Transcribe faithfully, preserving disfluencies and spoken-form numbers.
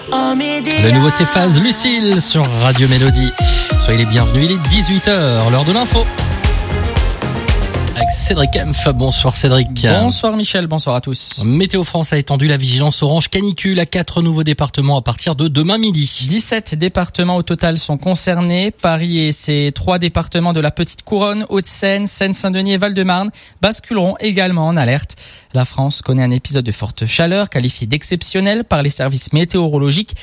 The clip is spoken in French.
Le nouveau c'est Phase Lucille sur Radio Mélodie. Soyez les bienvenus, il est dix-huit heures, l'heure de l'info. Avec Cédric Kempf. Bonsoir Cédric. Bonsoir Michel, bonsoir à tous. Météo France a étendu la vigilance orange canicule à quatre nouveaux départements à partir de demain midi. dix-sept départements au total sont concernés. Paris et ses trois départements de la Petite Couronne, Hauts-de-Seine, Seine-Saint-Denis et Val-de-Marne basculeront également en alerte. La France connaît un épisode de forte chaleur qualifié d'exceptionnel par les services météorologiques.